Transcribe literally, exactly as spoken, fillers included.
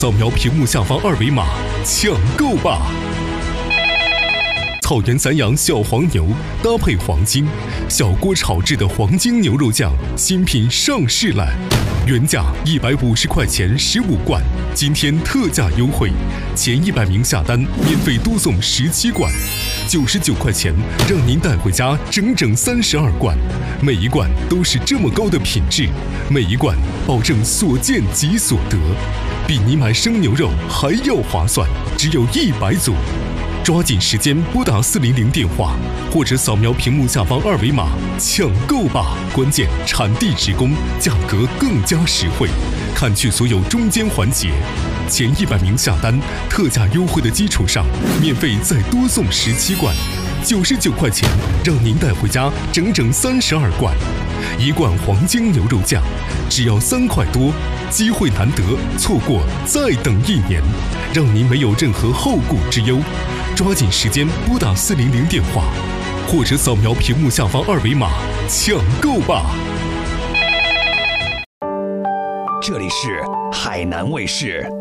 扫描屏幕下方二维码，抢购吧！草原散养小黄牛搭配黄金，小锅炒制的黄金牛肉酱新品上市了，原价一百五十块钱十五罐，今天特价优惠，前一百名下单免费多送十七罐，九十九块钱让您带回家整整三十二罐，每一罐都是这么高的品质，每一罐保证所见即所得，比你买生牛肉还要划算，只有一百组。抓紧时间拨打四零零电话，或者扫描屏幕下方二维码抢购吧！关键产地直供，价格更加实惠，砍去所有中间环节。前一百名下单，特价优惠的基础上，免费再多送十七罐，九十九块钱让您带回家整整三十二罐。一罐黄金牛肉酱只要三块多，机会难得，错过再等一年，让您没有任何后顾之忧。抓紧时间拨打四零零电话，或者扫描屏幕下方二维码抢购吧。 这里是海南卫视。